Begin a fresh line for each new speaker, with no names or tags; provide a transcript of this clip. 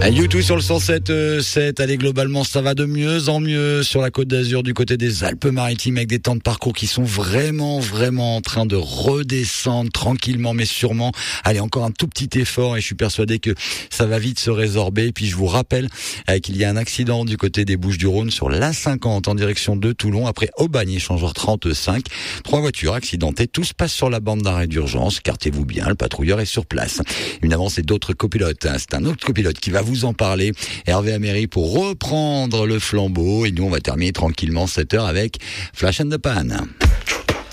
U2 sur le 107.7. Allez, globalement, ça va de mieux en mieux sur la Côte d'Azur, du côté des Alpes-Maritimes, avec des temps de parcours qui sont vraiment en train de redescendre tranquillement mais sûrement. Allez, encore un tout petit effort et je suis persuadé que ça va vite se résorber. Et puis je vous rappelle qu'il y a un accident du côté des Bouches-du-Rhône sur l'A50 en direction de Toulon, après Aubagne, échangeur 35. 3 voitures accidentées, tout se passe sur la bande d'arrêt d'urgence. Cartez-vous bien, le patrouilleur est sur place. Évidemment, c'est d'autres copilotes. C'est un autre copilote qui va vous en parler, Hervé Améry, pour reprendre le flambeau. Et nous, on va terminer tranquillement 7 heures avec Flash and the Pan.